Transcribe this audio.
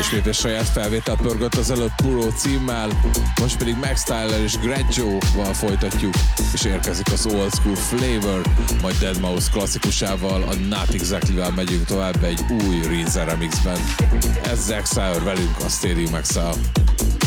ismét egy saját felvétel pörgött az előbb Puro címmel, most pedig Max Tyler és Greggio-val folytatjuk, és érkezik az Old School Flavor, majd Deadmau5 klasszikusával, a Not Exactly-vel megyünk tovább egy új Rinza remixben. Ez Zack Sire velünk a Stadium Exile.